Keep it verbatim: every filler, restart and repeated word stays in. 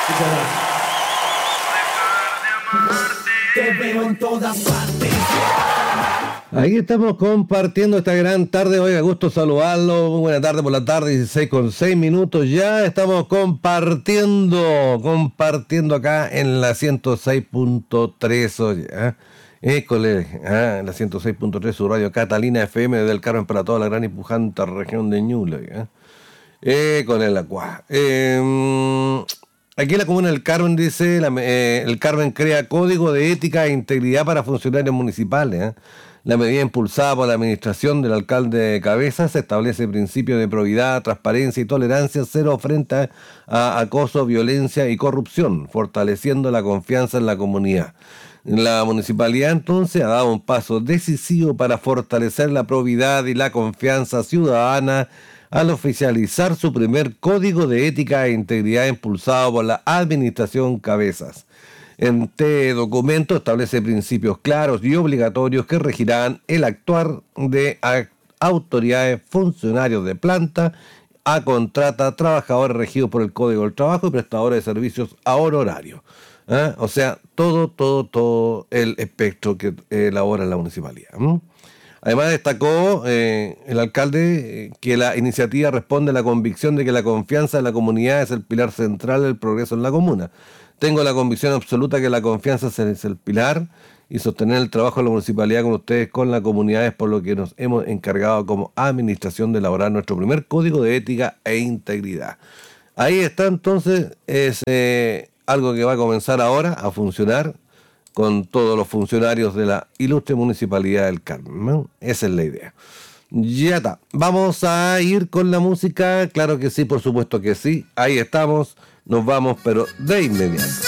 Muchas gracias. Te veo en todas partes. Ahí estamos compartiendo esta gran tarde. Oiga, gusto saludarlo. Muy buena tarde por la tarde, dieciséis con seis minutos. Ya estamos compartiendo, compartiendo acá en la ciento seis punto tres. Oye, ¿eh? École, ¿eh? En la ciento seis punto tres, su radio Catalina F M desde el Carmen para toda la gran y pujante región de Ñuble. ¿eh? École, la cuá. Eh, Aquí la Comuna del Carmen dice, la, eh, el Carmen crea código de ética e integridad para funcionarios municipales. ¿eh? La medida impulsada por la administración del alcalde Cabezas establece principios de probidad, transparencia y tolerancia cero frente a acoso, violencia y corrupción, fortaleciendo la confianza en la comunidad. La municipalidad entonces ha dado un paso decisivo para fortalecer la probidad y la confianza ciudadana al oficializar su primer código de ética e integridad impulsado por la administración Cabezas. Este documento establece principios claros y obligatorios que regirán el actuar de autoridades, funcionarios de planta, a contrata, trabajadores regidos por el Código del Trabajo y prestadores de servicios a honorario. ¿eh? O sea, todo, todo, todo el espectro que elabora la municipalidad. ¿eh? Además destacó eh, el alcalde eh, que la iniciativa responde a la convicción de que la confianza en la comunidad es el pilar central del progreso en la comuna. Tengo la convicción absoluta que la confianza es el pilar y sostener el trabajo de la municipalidad con ustedes, con la comunidad, es por lo que nos hemos encargado como administración de elaborar nuestro primer código de ética e integridad. Ahí está entonces, es eh, algo que va a comenzar ahora a funcionar con todos los funcionarios de la ilustre municipalidad del Carmen, ¿no? Esa es la idea. Ya está. Vamos a ir con la música. Claro que sí, por supuesto que sí. Ahí estamos. Nos vamos, pero de inmediato.